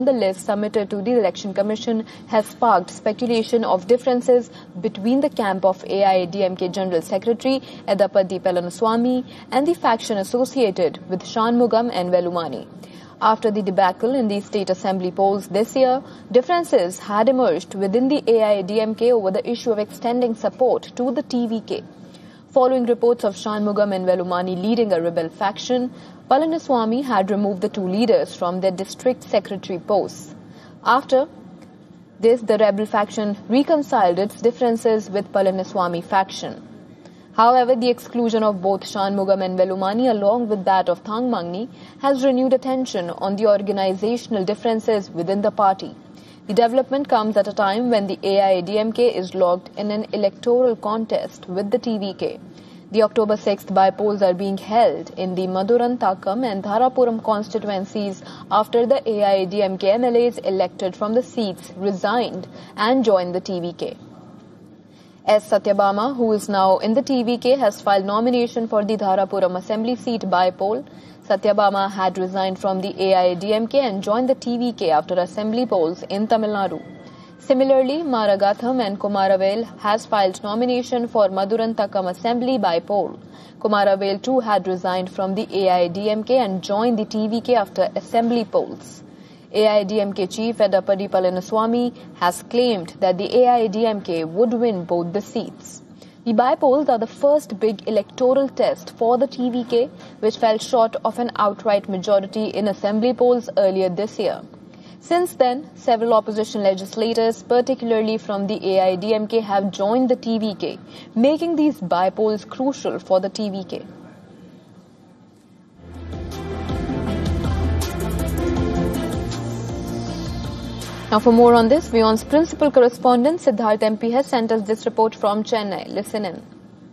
The list submitted to the Election Commission has sparked speculation of differences between the camp of AIADMK General Secretary Edappadi Palaniswamy and the faction associated with Shanmugam and Velumani. After the debacle in the State Assembly polls this year, differences had emerged within the AIADMK over the issue of extending support to the TVK. Following reports of Shanmugam and Velumani leading a rebel faction, Palaniswamy had removed the two leaders from their district secretary posts. After this, the rebel faction reconciled its differences with Palaniswamy faction. However, the exclusion of both Shanmugam and Velumani along with that of Thangmangni has renewed attention on the organizational differences within the party. The development comes at a time when the AIADMK is locked in an electoral contest with the TVK. The October 6th by-polls are being held in the Madurantakam and Dharapuram constituencies after the AIADMK MLAs elected from the seats resigned and joined the TVK. S. Satyabama, who is now in the TVK, has filed nomination for the Dharapuram assembly seat by-poll. Satyabama had resigned from the AIADMK and joined the TVK after assembly polls in Tamil Nadu. Similarly, Maragatham and Kumaravel has filed nomination for Madurantakam assembly by poll. Kumaravel too had resigned from the AIADMK and joined the TVK after assembly polls. AIADMK chief Edappadi Palaniswamy has claimed that the AIADMK would win both the seats. The by-polls are the first big electoral test for the TVK, which fell short of an outright majority in assembly polls earlier this year. Since then, several opposition legislators, particularly from the AIADMK, have joined the TVK, making these by-polls crucial for the TVK. Now for more on this, WION's principal correspondent Siddharth MP has sent us this report from Chennai. Listen in.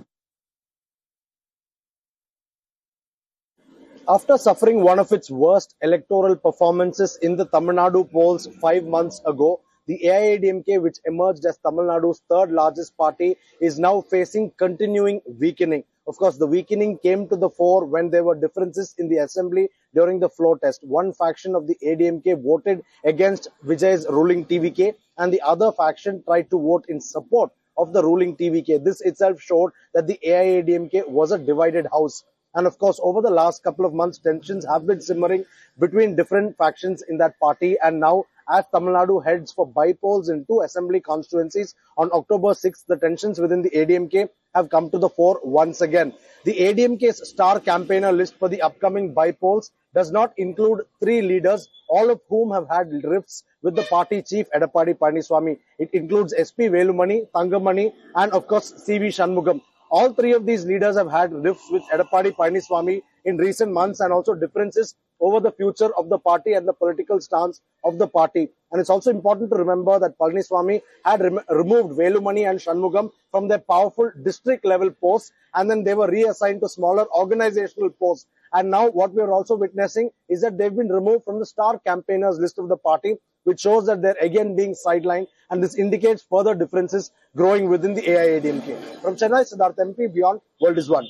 After suffering one of its worst electoral performances in the Tamil Nadu polls 5 months ago, the AIADMK, which emerged as Tamil Nadu's third largest party, is now facing continuing weakening. Of course, the weakening came to the fore when there were differences in the assembly during the floor test. One faction of the ADMK voted against Vijay's ruling TVK and the other faction tried to vote in support of the ruling TVK. This itself showed that the AIADMK was a divided house. And of course, over the last couple of months, tensions have been simmering between different factions in that party. And now, as Tamil Nadu heads for by-polls in two assembly constituencies on October 6th, the tensions within the ADMK have come to the fore once again. The ADMK's star campaigner list for the upcoming by-polls does not include three leaders, all of whom have had rifts with the party chief Edappadi Palaniswamy. It includes SP Velumani, Thangamani, and of course CV Shanmugam. All three of these leaders have had rifts with Edappadi Palaniswamy in recent months and also differences over the future of the party and the political stance of the party. And it's also important to remember that Palaniswamy had removed Velumani and Shanmugam from their powerful district level posts and then they were reassigned to smaller organizational posts. And now what we are also witnessing is that they've been removed from the star campaigners list of the party, which shows that they're again being sidelined, and this indicates further differences growing within the AIADMK. From Chennai, Siddharth MP, WION, World is One.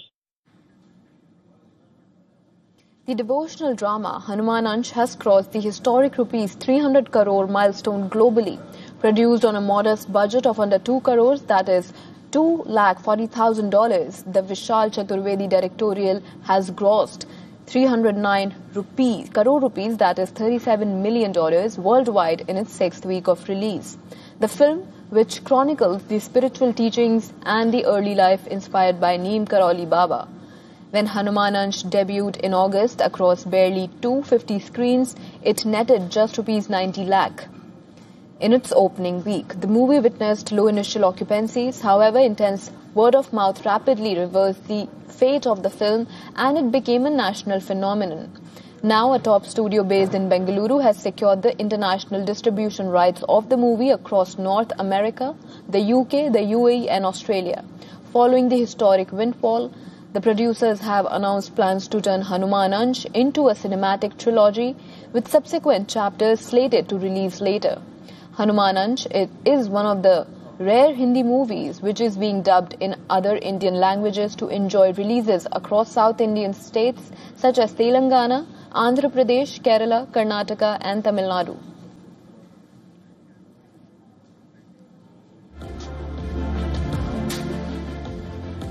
The devotional drama Hanuman Ansh has crossed the historic rupees 300 crore milestone globally. Produced on a modest budget of under 2 crores, that is $240,000, the Vishal Chaturvedi directorial has grossed 309 crore rupees, that is $37 million worldwide in its 6th week of release. The film, which chronicles the spiritual teachings and the early life inspired by Neem Karoli Baba. When Hanuman Ansh debuted in August across barely 250 screens, it netted just rupees 90 lakh. In its opening week, the movie witnessed low initial occupancies. However, intense word-of-mouth rapidly reversed the fate of the film and it became a national phenomenon. Now, a top studio based in Bengaluru has secured the international distribution rights of the movie across North America, the UK, the UAE and Australia. Following the historic windfall, the producers have announced plans to turn Hanuman Ansh into a cinematic trilogy with subsequent chapters slated to release later. Hanuman Ansh is one of the rare Hindi movies which is being dubbed in other Indian languages to enjoy releases across South Indian states such as Telangana, Andhra Pradesh, Kerala, Karnataka and Tamil Nadu.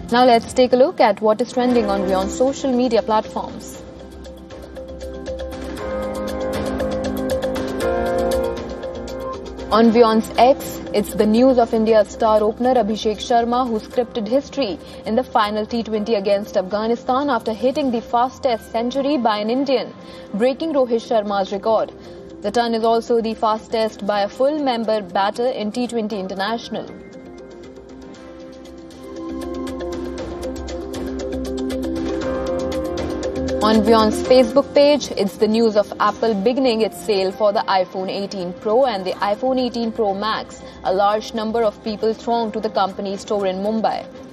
Now let's take a look at what is trending on WION's social media platforms. On WION's X, it's the news of India's star opener Abhishek Sharma, who scripted history in the final T20 against Afghanistan after hitting the fastest century by an Indian, breaking Rohit Sharma's record. The ton is also the fastest by a full-member batter in T20 International. On WION's Facebook page, it's the news of Apple beginning its sale for the iPhone 18 Pro and the iPhone 18 Pro Max. A large number of people thronged to the company's store in Mumbai.